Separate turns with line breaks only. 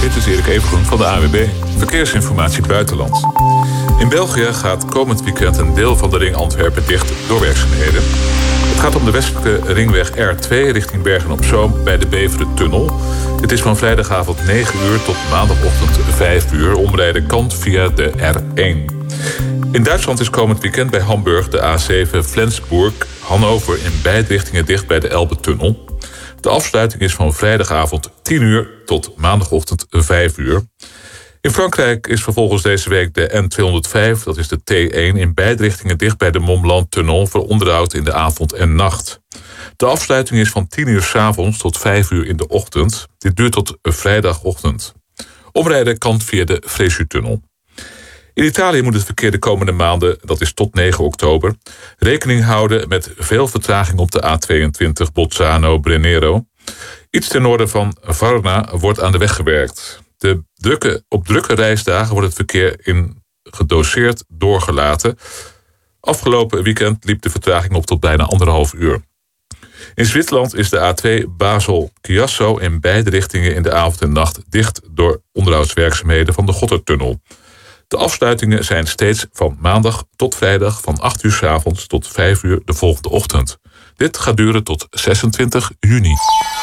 dit is Erik Evengroen van de ANWB. Verkeersinformatie buitenland. In België gaat komend weekend een deel van de ring Antwerpen dicht door werkzaamheden. Het gaat om de westelijke ringweg R2 richting Bergen-op-Zoom bij de Beveren-tunnel. Het is van vrijdagavond 9 uur tot maandagochtend 5 uur. Omrijden kan via de R1. In Duitsland is komend weekend bij Hamburg de A7 Flensburg-Hannover in beide richtingen dicht bij de Elbe-tunnel. De afsluiting is van vrijdagavond 10 uur tot maandagochtend 5 uur. In Frankrijk is vervolgens deze week de N205, dat is de T1, in beide richtingen dicht bij de Mont-Blanc-tunnel voor onderhoud in de avond en nacht. De afsluiting is van 10 uur 's avonds tot 5 uur in de ochtend. Dit duurt tot vrijdagochtend. Omrijden kan via de Fréjus-tunnel. In Italië moet het verkeer de komende maanden, dat is tot 9 oktober... rekening houden met veel vertraging op de A22 Bolzano-Brennero. Iets ten noorden van Varna wordt aan de weg gewerkt. Op drukke reisdagen wordt het verkeer in gedoseerd doorgelaten. Afgelopen weekend liep de vertraging op tot bijna 1,5 uur. In Zwitserland is de A2 Basel-Chiasso in beide richtingen in de avond en nacht dicht door onderhoudswerkzaamheden van de Gotthardtunnel. De afsluitingen zijn steeds van maandag tot vrijdag van 8 uur 's avonds tot 5 uur de volgende ochtend. Dit gaat duren tot 26 juni.